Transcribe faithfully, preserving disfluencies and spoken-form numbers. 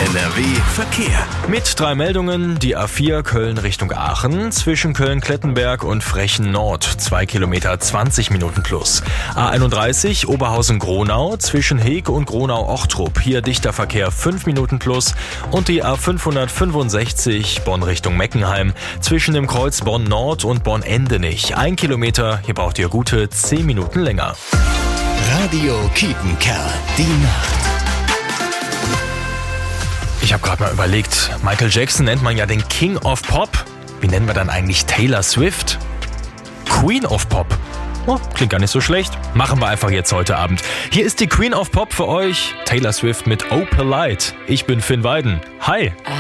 N R W Verkehr. Mit drei Meldungen: die A vier Köln Richtung Aachen, zwischen Köln-Klettenberg und Frechen Nord, zwei Kilometer zwanzig Minuten plus. A einunddreißig Oberhausen-Gronau, zwischen Heeg und Gronau-Ochtrup, hier dichter Verkehr fünf Minuten plus. Und die A fünfhundertfünfundsechzig Bonn Richtung Meckenheim, zwischen dem Kreuz Bonn-Nord und Bonn-Endenich, ein Kilometer, hier braucht ihr gute zehn Minuten länger. Radio Kiepenkerl, die Nacht. Ich habe gerade mal überlegt, Michael Jackson nennt man ja den King of Pop. Wie nennen wir dann eigentlich Taylor Swift? Queen of Pop. Oh, klingt gar nicht so schlecht. Machen wir einfach jetzt heute Abend. Hier ist die Queen of Pop für euch, Taylor Swift mit Oh Polite. Ich bin Finn Weiden. Hi.